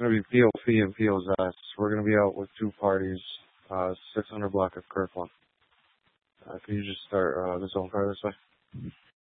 going to be POP and POS. We're going to be out with two parties, 600 block of Kirkland. Can you just start the zone car this way?